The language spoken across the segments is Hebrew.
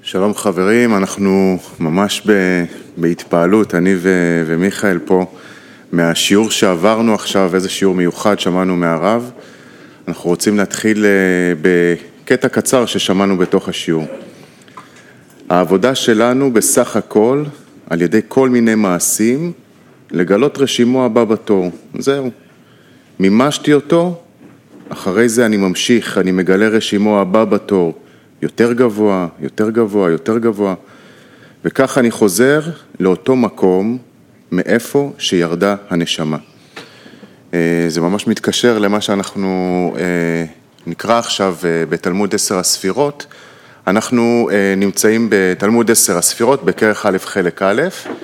שלום חברים, אנחנו ממש בהתפעלות, אני ומיכאל פה, מהשיעור שעברנו עכשיו, איזה שיעור מיוחד שמענו מהרב. אנחנו רוצים להתחיל בקטע קצר ששמענו בתוך השיעור. העבודה שלנו בסך הכל, על ידי כל מיני מעשים, לגלות רשימו הבא בתור. זהו. מימשתי אותו, אחרי זה אני ממשיך, אני מגלה רשימו הבא בתור. יותר גבוה, יותר גבוה, יותר גבוה. וכך אני חוזר לאותו מקום מאיפה שירדה הנשמה. זה ממש מתקשר למה שאנחנו נקרא עכשיו בתלמוד 10 הספירות. אנחנו נמצאים בתלמוד 10 הספירות, בכרך א' חלק א',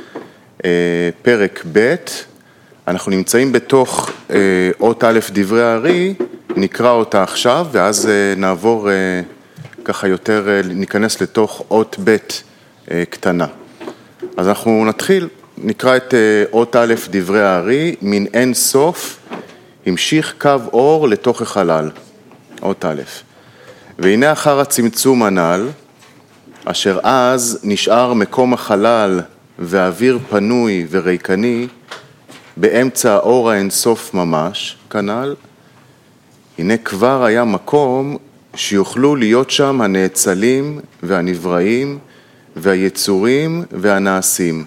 פרק ב'. אנחנו נמצאים בתוך אות א' דברי הארי, נקרא אותה עכשיו, ואז נעבור ככה יותר, ניכנס לתוך אות ב' קטנה. אז אנחנו נתחיל, נקרא את אות א' דברי הארי, מן אין סוף, המשיך קו אור לתוך החלל, אות א'. והנה אחר הצמצום הנ"ל, אשר אז נשאר מקום החלל והאוויר פנוי וריקני, באמצע האור האין סוף ממש, כנ"ל, הנה כבר היה מקום שיוכלו להיות שם הנאצלים והנבראים והיצורים והנעשים.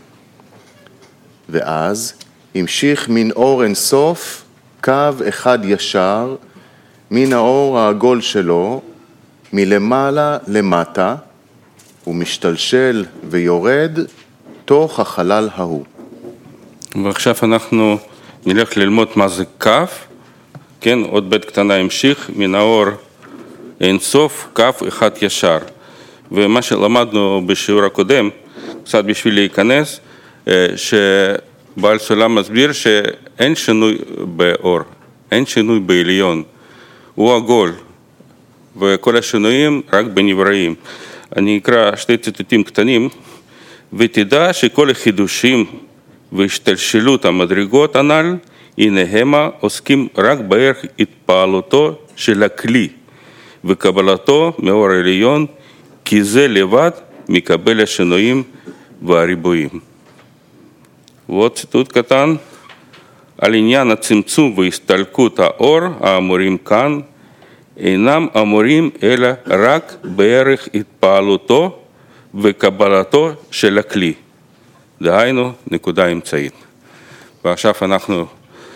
ואז המשיך מן אור אין סוף קו אחד ישר מן האור העגול שלו מלמעלה למטה ומשתלשל ויורד תוך החלל ההוא. ועכשיו אנחנו נלך ללמוד מה זה קו, כן, עוד בית קטנה המשיך מן האור אין סוף קו אחד ישר. ומה שלמדנו בשיעור הקודם, קצת בשביל להיכנס, שבעל סולם מסביר שאין שינוי באור, אין שינוי בעליון, הוא עגול, וכל השינויים רק בנבראים. אני אקרא שתי ציטוטים קטנים, ותדע שכל החידושים והשתלשלות המדרגות הנ"ל, הנה המה עוסקים רק בערך התפעלותו של הכלי, וקבלתו מאור העליון, כי זה לבד מקבל השינויים והריבועים. ועוד ציטוט קטן, על עניין הצמצום והסתלקות האור האמורים כאן, אינם אמורים אלא רק בערך התפעלותו וקבלתו של הכלי. דהיינו, נקודה אמצעית. ועכשיו אנחנו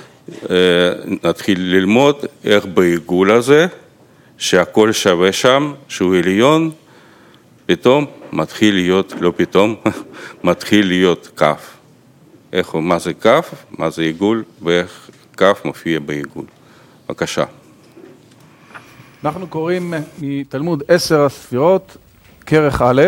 נתחיל ללמוד איך בעיגול הזה, שהכל שווה שם, שהוא עליון, פתאום מתחיל להיות, לא פתאום, מתחיל להיות קו. איך, מה זה קו, מה זה עיגול, ואיך קו מופיע בעיגול. בבקשה. אנחנו קוראים מתלמוד 10 הספירות, כרך א',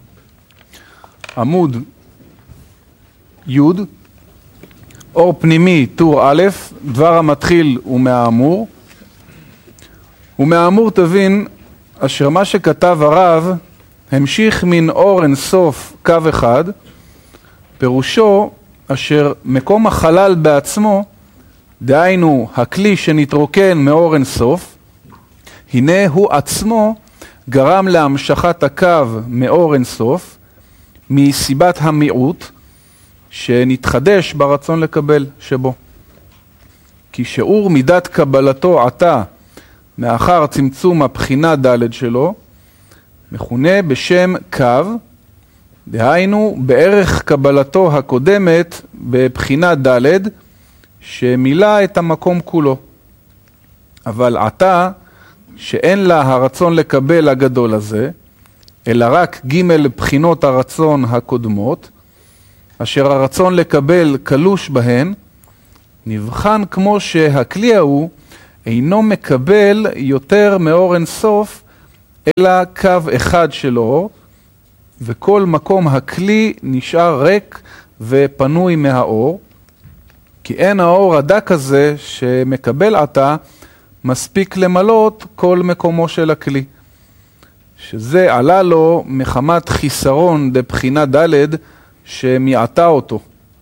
עמוד י', אור פנימי, טור א', דבר המתחיל ומהאמור. ומהאמור תבין, אשר מה שכתב הרב, המשיך מן אור אין סוף קו אחד, פירושו אשר מקום החלל בעצמו, דהיינו הכלי שנתרוקן מאור אין סוף, הנה הוא עצמו גרם להמשכת הקו מאור אין סוף, מסיבת המיעוט, שנתחדש ברצון לקבל שבו. כי שיעור מידת קבלתו עתה, מאחר צמצום הבחינה ד' שלו, מכונה בשם קו, דהיינו בערך קבלתו הקודמת בבחינה ד' שמילא את המקום כולו. אבל עתה, שאין לה הרצון לקבל הגדול הזה, אלא רק ג' בחינות הרצון הקודמות, אשר הרצון לקבל קלוש בהן, נבחן כמו שהכלי ההוא אינו מקבל יותר מאור אין סוף, אלא קו אחד של אור, וכל מקום הכלי נשאר ריק ופנוי מהאור, כי אין האור הדק הזה שמקבל עתה מספיק למלות כל מקומו של הכלי, שזה עלה לו מחמת חיסרון דבחינה ד' שמעטה אותו.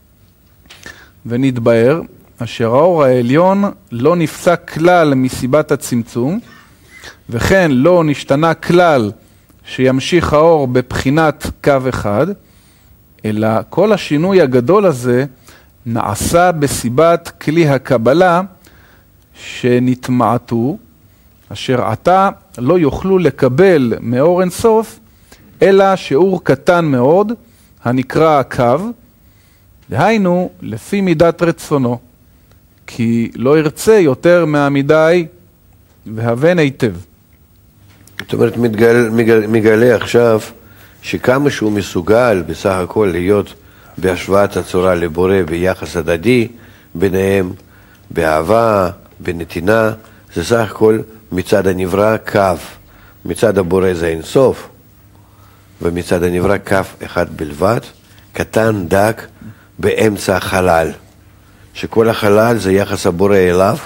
ונתבהר אשר האור העליון לא נפסק כלל מסיבת הצמצום, וכן לא נשתנה כלל שימשיך האור בבחינת קו אחד, אלא כל השינוי הגדול הזה נעשה בסיבת כלי הקבלה שנתמעטו, אשר עתה לא יוכלו לקבל מאור אין סוף, אלא שיעור קטן מאוד, הנקרא הקו, דהיינו לפי מידת רצונו, כי לא ירצה יותר מהמידי והבן היטב. זאת אומרת, מגלה עכשיו שכמה שהוא מסוגל בסך הכל להיות בהשוואת הצורה לבורא ביחס הדדי ביניהם, באהבה, בנתינה, זה סך הכל מצד הנברא קו, מצד הבורא זה אין סוף, ומצד הנברא קו אחד בלבד, קטן, דק, באמצע החלל, שכל החלל זה יחס הבורא אליו,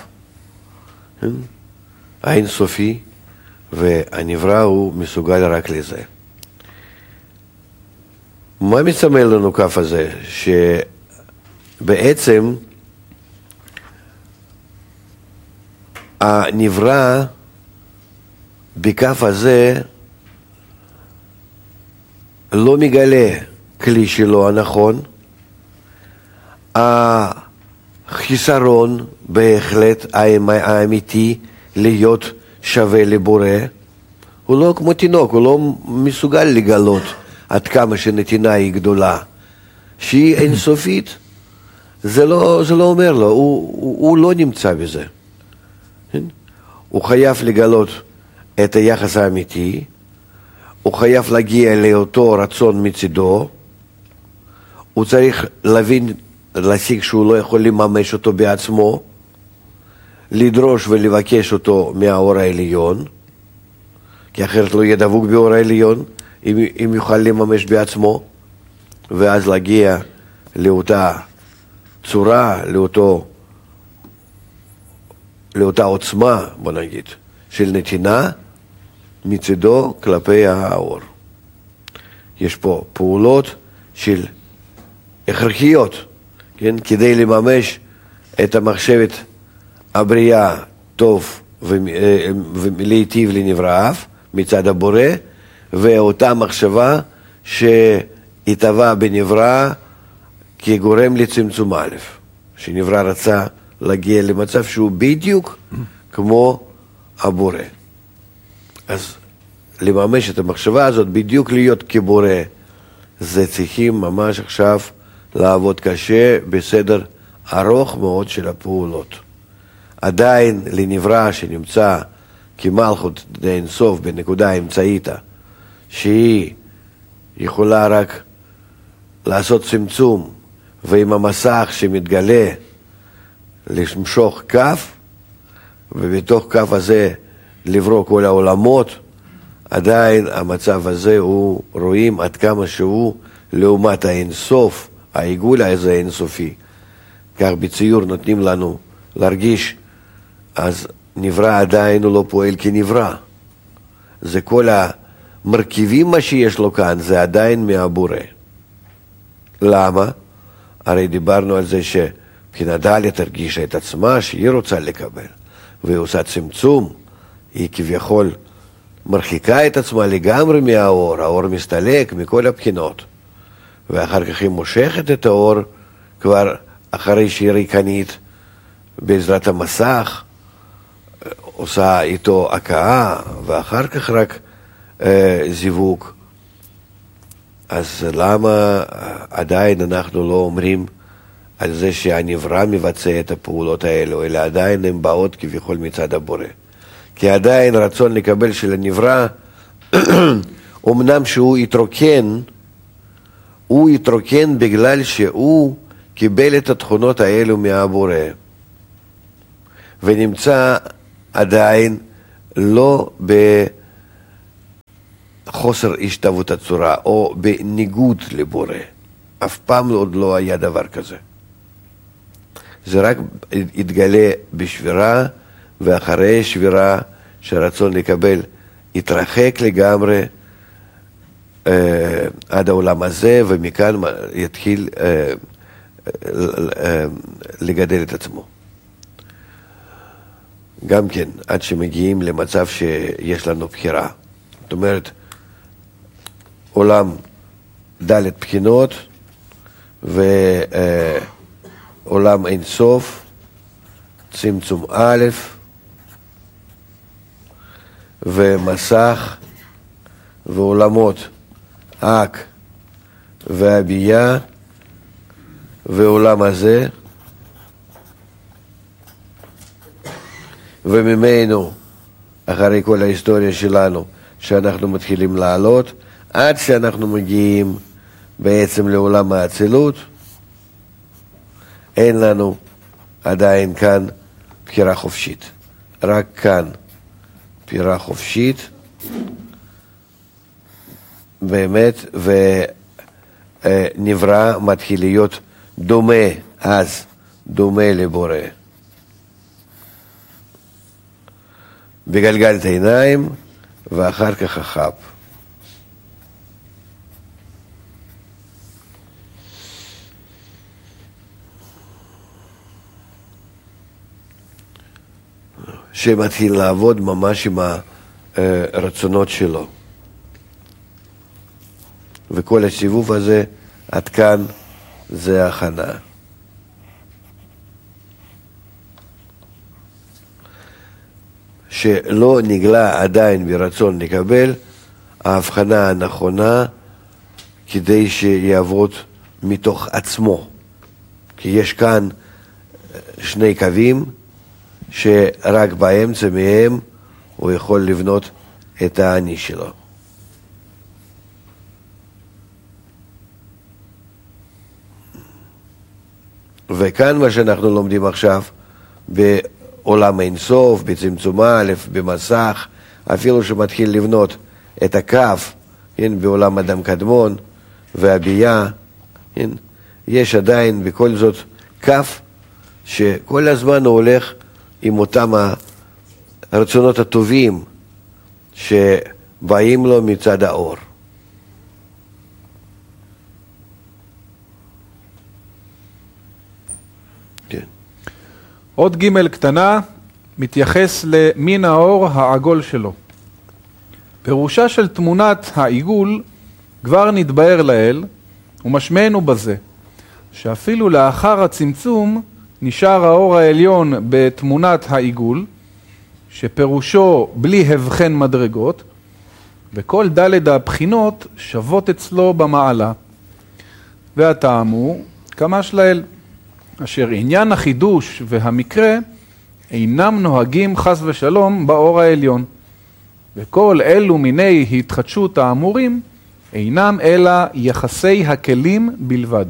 האין סופי, והנברא הוא מסוגל רק לזה. מה מסמל לנו כף הזה? שבעצם הנברא בכף הזה לא מגלה כלי שלו הנכון, החיסרון בהחלט האמיתי להיות שווה לבורא, הוא לא כמו תינוק, הוא לא מסוגל לגלות עד כמה שנתינה היא גדולה, שהיא אינסופית, זה לא אומר לו, הוא לא נמצא בזה. הוא חייב לגלות את היחס האמיתי, הוא חייב להגיע לאותו רצון מצידו, הוא צריך להבין, להשיג שהוא לא יכול לממש אותו בעצמו, לדרוש ולבקש אותו מהאור העליון, כי אחרת לא יהיה דבוק באור העליון, אם יוכל לממש בעצמו, ואז להגיע לאותה צורה, לאותה עוצמה, בוא נגיד, של נתינה מצידו כלפי האור. יש פה פעולות של הכרחיות, כן? כדי לממש את המחשבת הבריאה טוב ולהיטיב לנבראיו מצד הבורא, ואותה מחשבה שהתהווה בנברא כגורם לצמצום א', שנברא רצה להגיע למצב שהוא בדיוק כמו הבורא. אז לממש את המחשבה הזאת, בדיוק להיות כבורא, זה צריכים ממש עכשיו לעבוד קשה בסדר ארוך מאוד של הפעולות. עדיין לנברא שנמצא כמלכות דאין סוף בנקודה האמצעית, שהיא יכולה רק לעשות צמצום, ועם המסך שמתגלה למשוך כף, ובתוך כף הזה לברוא כל העולמות, עדיין המצב הזה הוא רואים עד כמה שהוא לעומת האינסוף, העיגול הזה אינסופי. כך בציור נותנים לנו להרגיש, אז נברא עדיין הוא לא פועל כנברא. זה כל המרכיבים מה שיש לו כאן, זה עדיין מהבורא. למה? הרי דיברנו על זה שבחינה ד' הרגישה את עצמה שהיא רוצה לקבל, והיא עושה צמצום, היא כביכול מרחיקה את עצמה לגמרי מהאור, האור מסתלק מכל הבחינות, ואחר כך היא מושכת את האור כבר אחרי שהיא ריקנית בעזרת המסך, עושה איתו הקאה, ואחר כך רק זיווג. אז למה עדיין אנחנו לא אומרים על זה שהנברא מבצע את הפעולות האלו, אלא עדיין הן באות כביכול מצד הבורא? כי עדיין רצון לקבל של הנברא, אמנם שהוא יתרוקן, הוא יתרוקן בגלל שהוא קיבל את התכונות האלו מהבורא, ונמצא עדיין לא בחוסר השתוות הצורה, או בניגוד לבורא. אף פעם עוד לא היה דבר כזה. זה רק התגלה בשבירה, ואחרי שבירה שרצון לקבל התרחק לגמרי עד העולם הזה, ומכאן יתחיל לגדל את עצמו. גם כן, עד שמגיעים למצב שיש לנו בחירה. זאת אומרת, עולם ד' בחינות ועולם אין סוף, צמצום א' ומסך ועולמות אק והבייה ועולם הזה, וממנו אחרי כל ההיסטוריה שלנו שאנחנו מתחילים לעלות עד שאנחנו מגיעים בעצם לעולם האצילות, אין לנו עדיין כאן בחירה חופשית, רק כאן בחירה חופשית באמת, ונברא מתחיל להיות דומה, אז דומה לבורא. בגלגלת עיניים ואחר כך החב. שמתחיל לעבוד ממש עם הרצונות שלו. וכל הסיבוב הזה עד כאן זה הכנה. שלא נגלה עדיין ברצון לקבל ההבחנה הנכונה כדי שיעבוד מתוך עצמו. כי יש כאן שני קווים שרק באמצע מהם הוא יכול לבנות את האני שלו. וכאן מה שאנחנו לומדים עכשיו בעולם אין סוף, בצמצום א', במסך, אפילו שמתחיל לבנות את הקו, בעולם אדם קדמון והבייה, יש עדיין בכל זאת קו שכל הזמן הוא הולך עם אותם הרצונות הטובים שבאים לו מצד האור. כן. עוד ג' קטנה מתייחס למין האור העגול שלו. פירושה של תמונת העיגול כבר נתבהר לאל, ומשמענו בזה, שאפילו לאחר הצמצום נשאר האור העליון בתמונת העיגול, שפירושו בלי הבחן מדרגות, וכל ד' הבחינות שוות אצלו במעלה. והטעם הוא כמש לאל, אשר עניין החידוש והמקרה אינם נוהגים חס ושלום באור העליון, וכל אלו מיני התחדשות האמורים אינם אלא יחסי הכלים בלבד.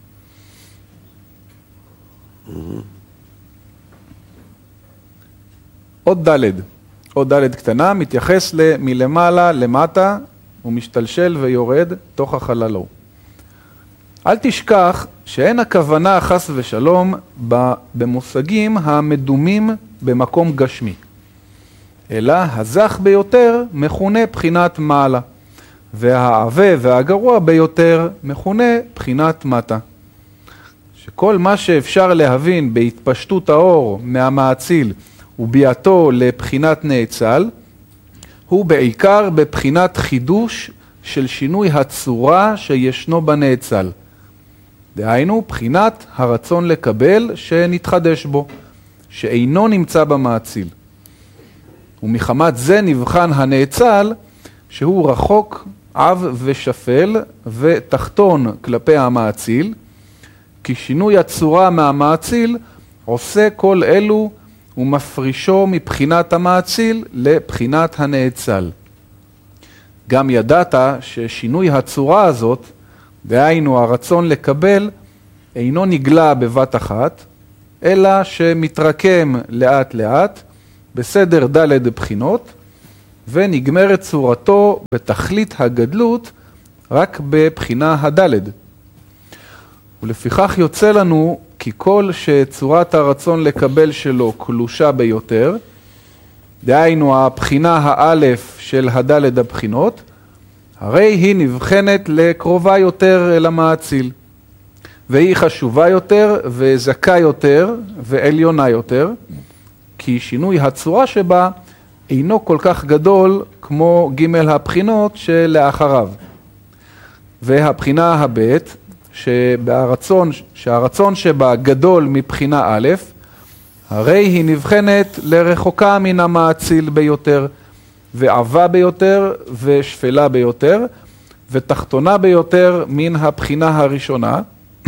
עוד ד' קטנה מתייחס מלמעלה למטה ומשתלשל ויורד תוך החללו. אל תשכח שאין הכוונה חס ושלום במושגים המדומים במקום גשמי, אלא הזך ביותר מכונה בחינת מעלה, והעווה והגרוע ביותר מכונה בחינת מטה. שכל מה שאפשר להבין בהתפשטות האור מהמאציל וביאתו לבחינת נאצל, הוא בעיקר בבחינת חידוש של שינוי הצורה שישנו בנאצל. דהיינו, בחינת הרצון לקבל שנתחדש בו, שאינו נמצא במאציל. ומחמת זה נבחן הנאצל, שהוא רחוק, עב ושפל ותחתון כלפי המאציל, כי שינוי הצורה מהמאציל עושה כל אלו ומפרישו מבחינת המאציל לבחינת הנאצל. גם ידעת ששינוי הצורה הזאת, דהיינו הרצון לקבל, אינו נגלה בבת אחת, אלא שמתרקם לאט לאט בסדר ד' בחינות, ונגמרת צורתו בתכלית הגדלות רק בבחינה הד'. ולפיכך יוצא לנו כי כל שצורת הרצון לקבל שלו קלושה ביותר, דהיינו הבחינה האלף של הד' הבחינות, הרי היא נבחנת לקרובה יותר אל המאציל, והיא חשובה יותר וזכה יותר ועליונה יותר, כי שינוי הצורה שבה אינו כל כך גדול כמו ג' הבחינות שלאחריו. והבחינה הבית, שהרצון שבה גדול מבחינה א', הרי היא נבחנת לרחוקה מן המאציל ביותר, ועבה ביותר, ושפלה ביותר, ותחתונה ביותר מן הבחינה הראשונה,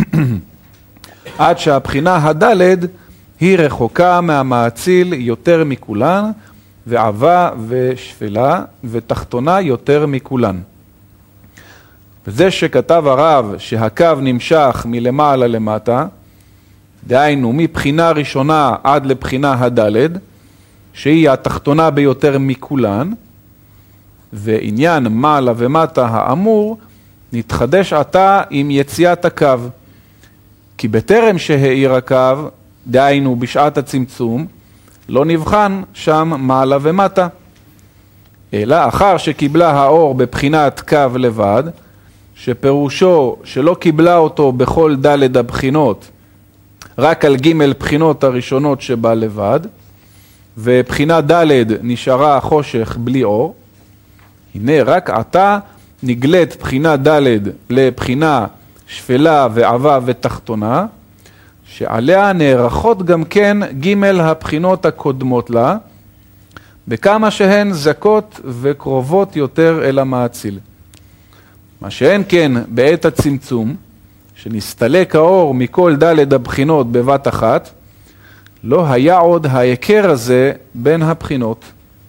עד שהבחינה הדלת היא רחוקה מהמאציל יותר מכולן, ועבה ושפלה, ותחתונה יותר מכולן. וזה שכתב הרב שהקו נמשך מלמעלה למטה, דהיינו מבחינה ראשונה עד לבחינה הדלת, שהיא התחתונה ביותר מכולן, ועניין מעלה ומטה האמור נתחדש עתה עם יציאת הקו. כי בטרם שהאיר הקו, דהיינו בשעת הצמצום, לא נבחן שם מעלה ומטה. אלא אחר שקיבלה האור בבחינת קו לבד, שפירושו שלא קיבלה אותו בכל ד' הבחינות, רק על ג' בחינות הראשונות שבה לבד, ובחינה ד' נשארה חושך בלי אור, הנה רק עתה נגלית בחינה ד' לבחינה שפלה ועבה ותחתונה, שעליה נערכות גם כן ג' הבחינות הקודמות לה, בכמה שהן זכות וקרובות יותר אל המאציל. מה שאין כן בעת הצמצום, שנסתלק האור מכל ד' הבחינות בבת אחת, לא היה עוד ההיכר הזה בין הבחינות.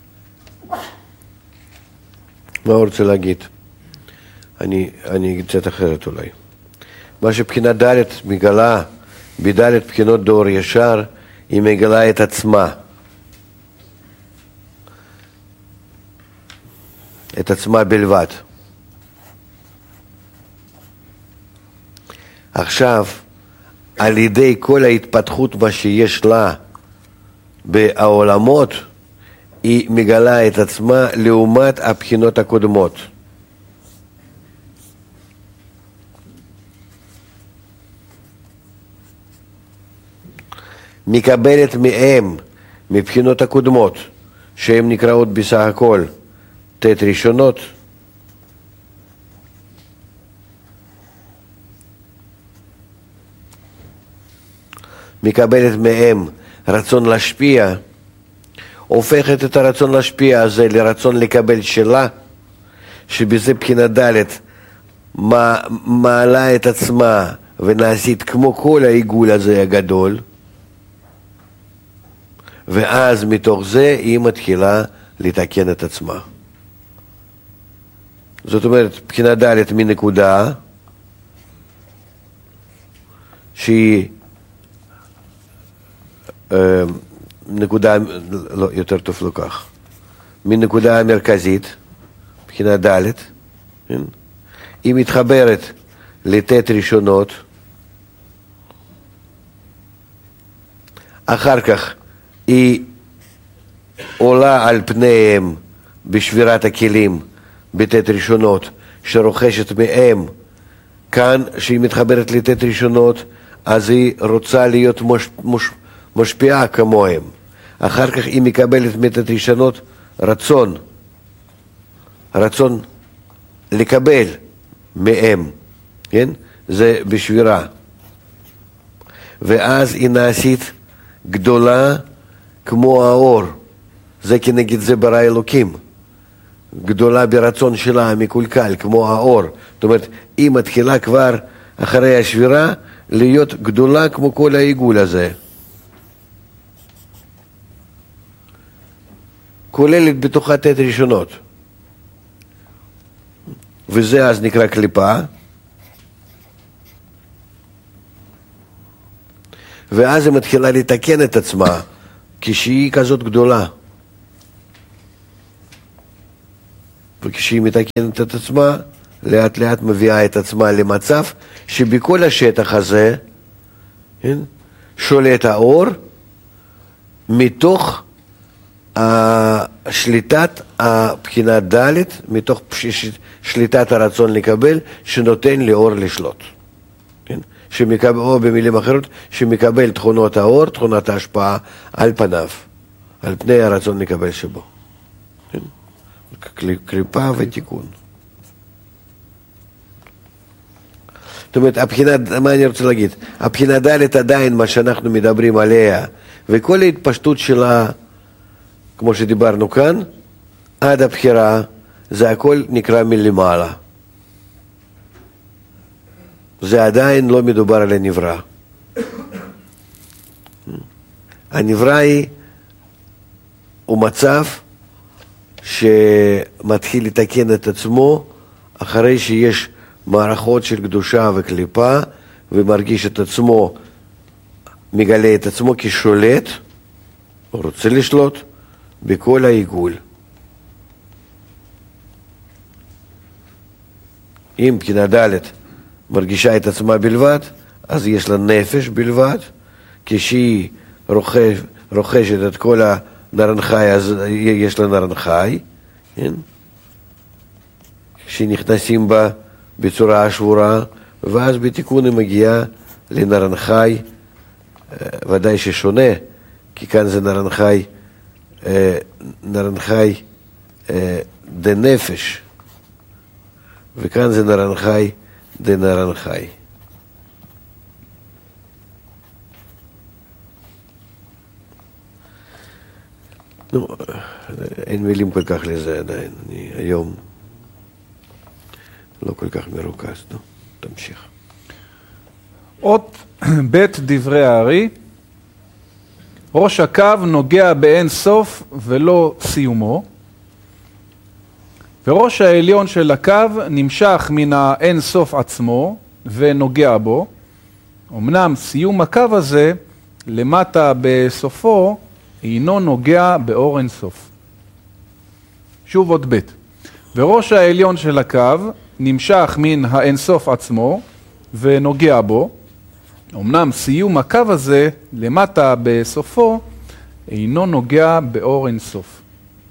מה הוא רוצה להגיד? אני אגיד קצת אחרת אולי. מה שבחינה ד' מגלה, בד' בחינות דור ישר, היא מגלה את עצמה. את עצמה בלבד. עכשיו, על ידי כל ההתפתחות מה שיש לה בעולמות, היא מגלה את עצמה לעומת הבחינות הקודמות. מקבלת מהם, מבחינות הקודמות, שהן נקראות בסך הכל ת' ראשונות, מקבלת מהם רצון להשפיע, הופכת את הרצון להשפיע הזה לרצון לקבל שלה, שבזה בחינה ד' מעלה את עצמה ונעשית כמו כל העיגול הזה הגדול, ואז מתוך זה היא מתחילה לתקן את עצמה. זאת אומרת, בחינה ד' מנקודה שהיא נקודה, לא, יותר טוב לא כך, מנקודה המרכזית, בחינה ד', היא מתחברת לת' ראשונות, אחר כך היא עולה על פניהם בשבירת הכלים בת' ראשונות, שרוכשת מהם כאן, שהיא מתחברת לת' ראשונות, אז היא רוצה להיות משפיעה כמוהם. אחר כך היא מקבלת מת' ראשונות רצון לקבל מהם, כן? זה בשבירה. ואז היא נעשית גדולה כמו האור. זה כנגד זה ברא אלוקים. גדולה ברצון שלה, מקולקל, כמו האור. זאת אומרת, היא מתחילה כבר אחרי השבירה להיות גדולה כמו כל העיגול הזה. כוללת בתוכה ת' ראשונות. וזה אז נקרא קליפה. ואז היא מתחילה לתקן את עצמה, כשהיא כזאת גדולה. וכשהיא מתקנת את עצמה, לאט לאט מביאה את עצמה למצב שבכל השטח הזה, כן, שולט האור מתוך שליטת הבחינה ד', מתוך שליטת הרצון לקבל, שנותן לאור לשלוט. כן? שמקבל, או במילים אחרות, שמקבל תכונות האור, תכונות ההשפעה על פניו, על פני הרצון לקבל שבו. כן? קליפה ותיקון. זאת אומרת, מה אני רוצה להגיד? הבחינה ד' עדיין מה שאנחנו מדברים עליה, וכל ההתפשטות שלה, כמו שדיברנו כאן, עד הבחירה, זה הכל נקרא מלמעלה. זה עדיין לא מדובר על הנברא. הנברא הוא מצב שמתחיל לתקן את עצמו אחרי שיש מערכות של קדושה וקליפה, ומרגיש את עצמו, מגלה את עצמו כשולט, הוא רוצה לשלוט בכל העיגול. אם בחינה ד' מרגישה את עצמה בלבד, אז יש לה נפש בלבד, כשהיא רוכשת את כל הנרן חי, אז יש לה נרן חי, כן? שנכנסים בה בצורה השבורה, ואז בתיקון היא מגיעה לנרן חי, ודאי ששונה, כי כאן זה נרן חי דנפש, וכאן זה נרן חי דנרן חי. נו, אין מילים כל כך לזה עדיין, אני היום לא כל כך מרוכז. נו, תמשיך. אות בית דברי הארי, ראש הקו נוגע באין סוף ולא סיומו, וראש העליון של הקו נמשך מן האין סוף עצמו ונוגע בו. אמנם סיום הקו הזה למטה בסופו אינו נוגע באור אין סוף. שוב עוד בית. וראש העליון של הקו נמשך מן האין סוף עצמו ונוגע בו. אמנם סיום הקו הזה למטה בסופו אינו נוגע באור אין סוף.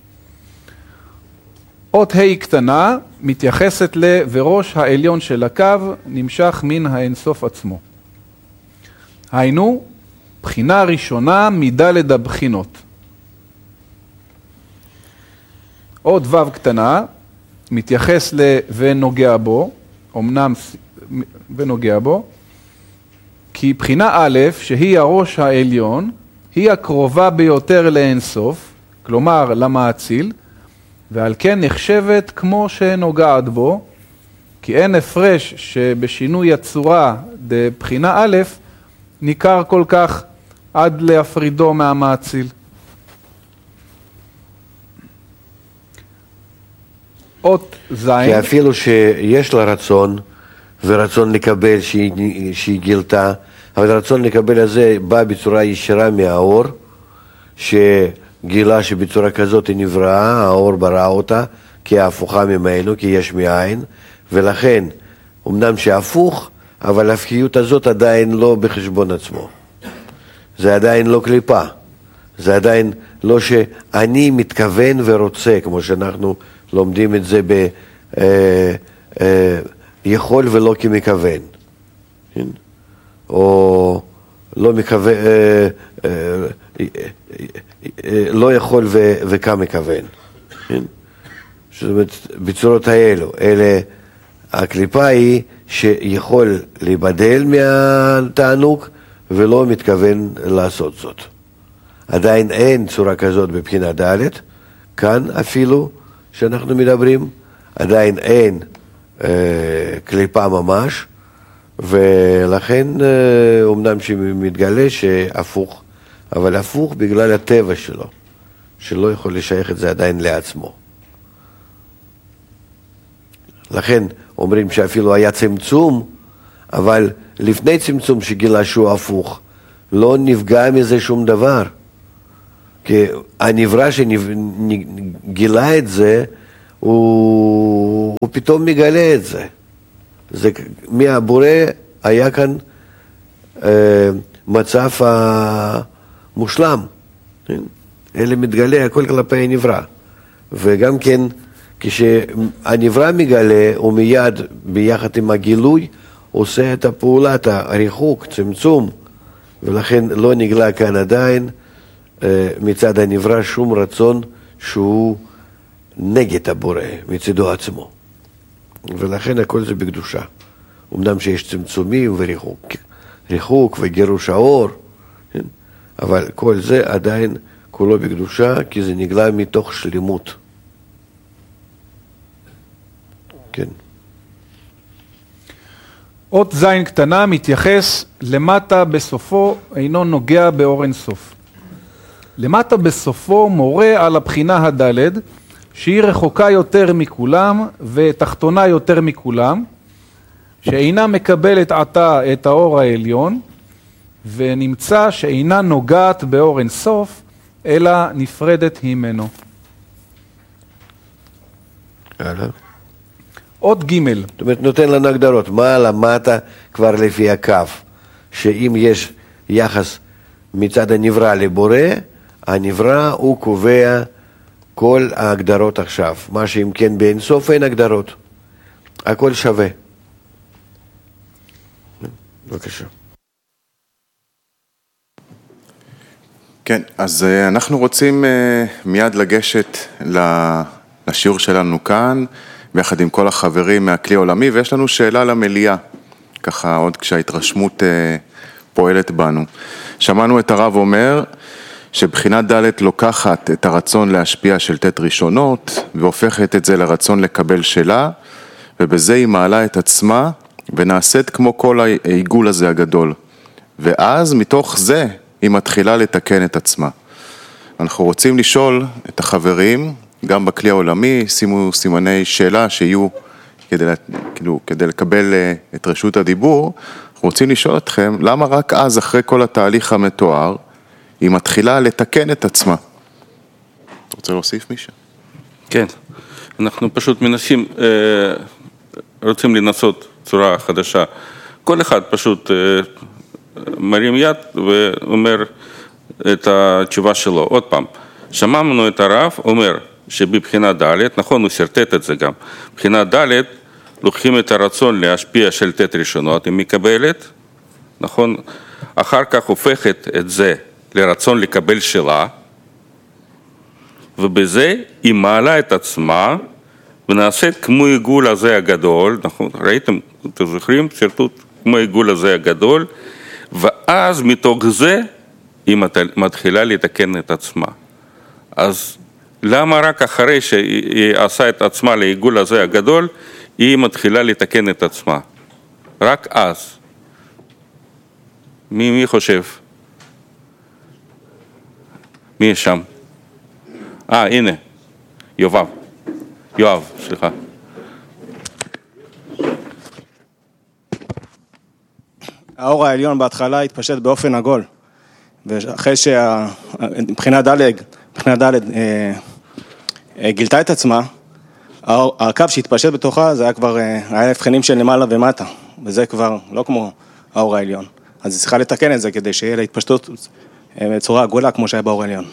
אות ה' קטנה מתייחסת וראש העליון של הקו נמשך מן האין סוף עצמו. היינו, בחינה ראשונה מדלת הבחינות. אות ו' קטנה מתייחס ונוגע בו, אמנם ונוגע בו, כי בחינה א', שהיא הראש העליון, היא הקרובה ביותר לאין סוף, כלומר למאציל, ועל כן נחשבת כמו שנוגעת בו, כי אין הפרש שבשינוי הצורה בבחינה א' ניכר כל כך עד להפרידו מהמאציל. אות זין. כי אפילו שיש לה רצון, ורצון לקבל שהיא גילתה, אבל הרצון לקבל הזה בא בצורה ישירה מהאור, שגילה שבצורה כזאת היא נבראה, האור ברא אותה, כי היא הפוכה ממנו, כי יש מאין, ולכן, אמנם שהפוך, אבל ההפכיות הזאת עדיין לא בחשבון עצמו. זה עדיין לא קליפה. זה עדיין לא שאני מתכוון ורוצה, כמו שאנחנו לומדים את זה יכול ולא כמכוון. או לא מכוון, לא יכול וכמכוון. זאת אומרת, בצורות האלו, הקליפה היא שיכול להיבדל מהתענוג ולא מתכוון לעשות זאת. עדיין אין צורה כזאת בבחינה ד', כאן אפילו שאנחנו מדברים, עדיין אין קליפה ממש, ולכן אומנם שמתגלה שהפוך, אבל הפוך בגלל הטבע שלו, שלא יכול לשייך את זה עדיין לעצמו. לכן אומרים שאפילו היה צמצום, אבל לפני צמצום שגילה שהוא הפוך, לא נפגע מזה שום דבר. כי הנברא שגילה את זה, הוא פתאום מגלה את זה. זה מהבורא היה כאן מצב המושלם. אלה מתגלה הכל כלפי הנברא. וגם כן, כשהנברא מגלה, הוא מיד ביחד עם הגילוי, עושה את הפעולת הריחוק, צמצום, ולכן לא נגלה כאן עדיין מצד הנברא שום רצון שהוא נגד הבורא, מצדו עצמו. ולכן הכל זה בקדושה. אמנם שיש צמצומים וריחוק וגירוש האור, כן? אבל כל זה עדיין כולו בקדושה, כי זה נגלה מתוך שלמות. כן. אות זין קטנה מתייחס למטה בסופו, אינו נוגע באור אין סוף. למטה בסופו מורה על הבחינה הדלת, שהיא רחוקה יותר מכולם ותחתונה יותר מכולם, שאינה מקבלת עתה את האור העליון, ונמצא שאינה נוגעת באור אין סוף, אלא נפרדת ממנו. הלאה. אות ג' זאת אומרת, נותן לנו הגדרות, מה למטה כבר לפי הקו, שאם יש יחס מצד הנברא לבורא, הנברא הוא קובע כל ההגדרות עכשיו, מה שאם כן באין סוף אין הגדרות, הכל שווה. בבקשה. כן, אז אנחנו רוצים מיד לגשת לשיעור שלנו כאן, ביחד עם כל החברים מהכלי העולמי, ויש לנו שאלה למליאה, ככה עוד כשההתרשמות פועלת בנו. שמענו את הרב אומר שבחינת ד' לוקחת את הרצון להשפיע של תת ראשונות, והופכת את זה לרצון לקבל שלה, ובזה היא מעלה את עצמה, ונעשית כמו כל העיגול הזה הגדול. ואז מתוך זה היא מתחילה לתקן את עצמה. אנחנו רוצים לשאול את החברים, גם בכלי העולמי, שימו סימני שאלה שיהיו כדי לקבל את רשות הדיבור. אנחנו רוצים לשאול אתכם, למה רק אז, אחרי כל התהליך המתואר, היא מתחילה לתקן את עצמה? אתה רוצה להוסיף מישהו? כן, אנחנו פשוט מנסים, רוצים לנסות צורה חדשה. כל אחד פשוט מרים יד ואומר את התשובה שלו. עוד פעם, שמענו את הרב, אומר שבבחינה ד', נכון, הוא סרטט את זה גם, בבחינה ד' לוקחים את הרצון להשפיע של תת ראשונות, היא מקבלת, נכון, אחר כך הופכת את זה לרצון לקבל שלה, ובזה היא מעלה את עצמה, ונעשית כמו עיגול הזה הגדול, נכון, ראיתם, אתם זוכרים, סרטוט כמו עיגול הזה הגדול, ואז מתוך זה היא מתחילה לתקן את עצמה. אז למה רק אחרי שהיא עשה את עצמה לעיגול הזה הגדול, היא מתחילה לתקן את עצמה? רק אז. מי חושב? מי יש שם? הנה, יואב, סליחה. האור העליון בהתחלה התפשט באופן עגול, ואחרי שמבחינה ד' גילתה את עצמה, הקו שהתפשט בתוכה זה היה כבר, היה הבחנים של למעלה ומטה, וזה כבר לא כמו האור העליון. אז היא צריכה לתקן את זה כדי שיהיה לה התפשטות בצורה עגולה כמו שהיה באור העליון.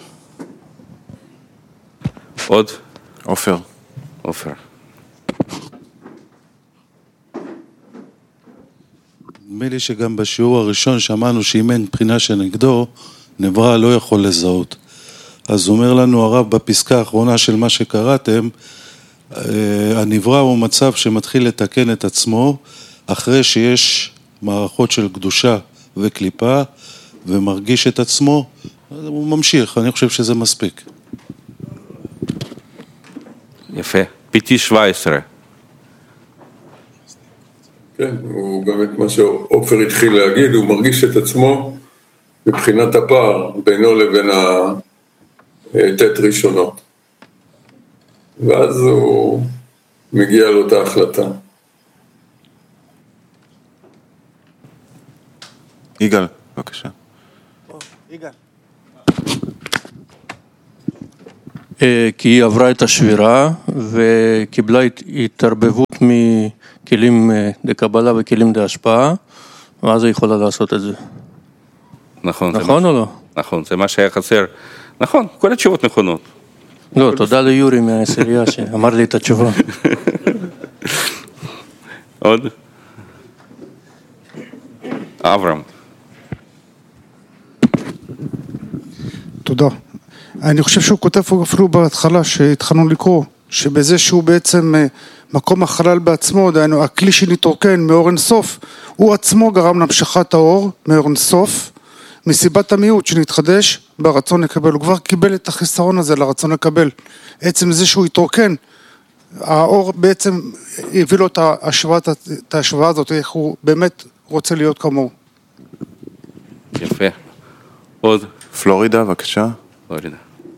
עוד? עופר. נדמה לי שגם בשיעור הראשון שמענו שאם אין בחינה שנגדו, נברא לא יכול לזהות. אז אומר לנו הרב בפסקה האחרונה של מה שקראתם, הנברא הוא מצב שמתחיל לתקן את עצמו, אחרי שיש מערכות של קדושה וקליפה, ומרגיש את עצמו, הוא ממשיך, אני חושב שזה מספיק. יפה, פיתי 17. כן, הוא גם את מה שעופר התחיל להגיד, הוא מרגיש את עצמו מבחינת הפער בינו לבין התת ראשונות. ואז הוא מגיע לאותה החלטה. יגאל, בבקשה. יגאל. כי היא עברה את השבירה וקיבלה התערבבות מכלים דקבלה וכלים דהשפעה, ואז היא יכולה לעשות את זה. נכון או לא? נכון, זה מה שהיה חסר. נכון, כל התשובות נכונות. לא, תודה ליורי מהעשירייה שאמר לי את התשובה. עוד? אברהם. תודה. אני חושב שהוא כותב אפילו בהתחלה שהתחלנו לקרוא, שבזה שהוא בעצם מקום החלל בעצמו, דהיינו הכלי שנתרוקן מאור אינסוף, הוא עצמו גרם להמשכת האור מאור אינסוף, מסיבת המיעוט שנתחדש ברצון לקבל. הוא כבר קיבל את החיסרון הזה לרצון לקבל. עצם זה שהוא התרוקן, האור בעצם הביא לו את ההשוואה הזאת, איך הוא באמת רוצה להיות כמוהו. יפה. עוד. פלורידה, בבקשה. פלורידה.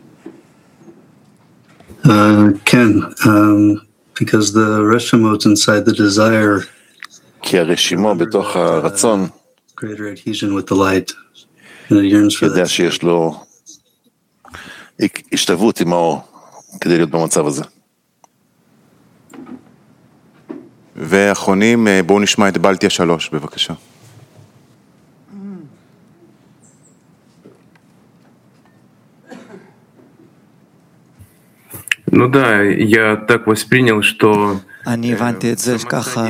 כן, because the reshimot inside the desire כי הרשימו בתוך הרצון greater adhesion with the light and it yearns for יודע that. שיש לו השתוות עם האור כדי להיות במצב הזה. ואחרונים, בואו נשמע את בלטיה 3, בבקשה. Ну да, я так воспринял, что אני הבנתי את זה ככה,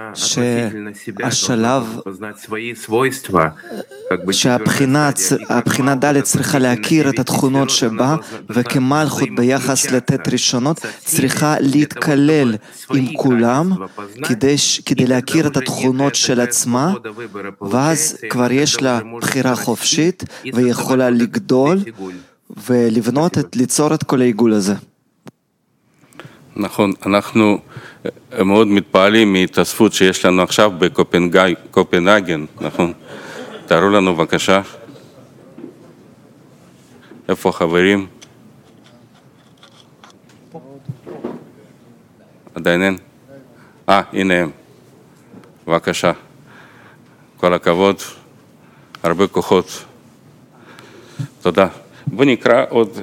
שהשלב, שהבחינה ד' צריכה להכיר את התכונות שבה, וכמלכות ביחס לתת ראשונות צריכה להתקלל עם כולם, כדי להכיר את התכונות של עצמה, ואז כבר יש לה בחירה חופשית, והיא יכולה לגדול ולבנות, ליצור את כל העיגול הזה. נכון, אנחנו מאוד מתפעלים מהתאספות שיש לנו עכשיו בקופנהגן, נכון? תראו לנו בבקשה. איפה החברים? עדיין אין? הנה הם. בבקשה. כל הכבוד, הרבה כוחות. תודה. בוא נקרא עוד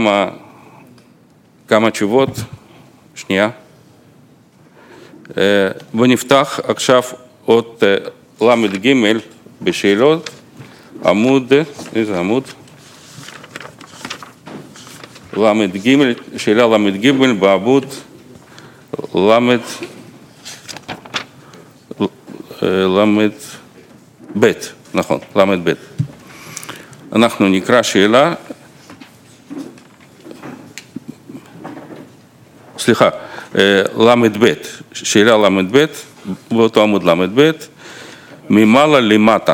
כמה תשובות. שנייה. בוא נפתח עכשיו עוד למד ג' בשאלות, עמוד, איזה עמוד? למד ג', שאלה למד ג' בעמוד למד ב', נכון, למד ב'. אנחנו נקרא שאלה, סליחה, למד ב', שאלה למד ב', באותו עמוד למד ב', ממעלה למטה.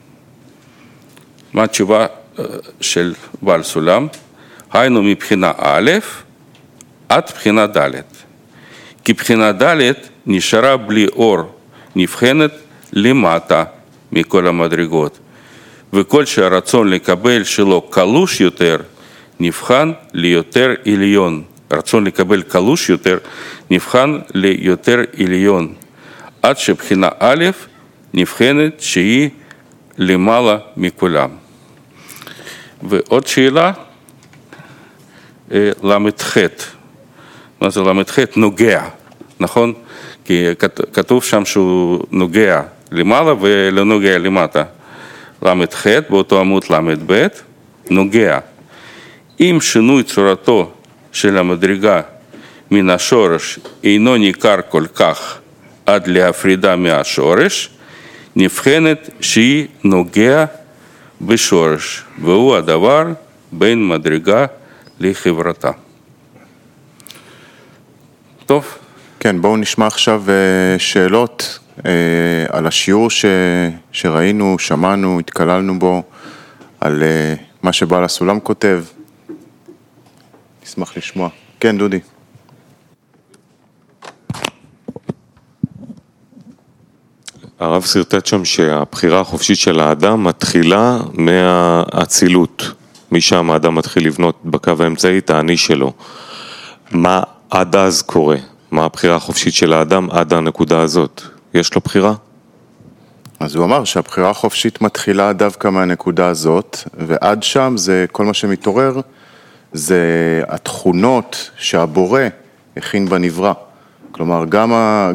מה התשובה של בעל סולם? היינו מבחינה א' עד בחינה ד'. כי בחינה ד' נשארה בלי אור, נבחנת למטה מכל המדרגות. וכל שהרצון לקבל שלו קלוש יותר, נבחן ליותר עליון. רצון לקבל קלוש יותר, נבחן ליותר עליון, עד שבחינה א' נבחנת שהיא למעלה מכולם. ועוד שאלה, למ"ח. מה זה למ"ח? נוגע, נכון? כי כתוב שם שהוא נוגע למעלה ולא נוגע למטה. למ"ח, באותו עמוד למ"ב, נוגע. אם שינוי צורתו של המדרגה מן השורש אינו ניכר כל כך עד להפרידה מהשורש, נבחנת שהיא נוגע בשורש, והוא הדבר בין מדרגה לחברתה. טוב. כן, בואו נשמע עכשיו שאלות על השיעור שראינו, שמענו, התקללנו בו, על מה שבעל הסולם כותב. נשמח לשמוע. כן, דודי. הרב סרטט שם שהבחירה החופשית של האדם מתחילה מהאצילות. משם האדם מתחיל לבנות בקו האמצעי את האני שלו. מה עד אז קורה? מה הבחירה החופשית של האדם עד הנקודה הזאת? יש לו בחירה? אז הוא אמר שהבחירה החופשית מתחילה דווקא מהנקודה הזאת, ועד שם זה כל מה שמתעורר, זה התכונות שהבורא הכין בנברא. כלומר,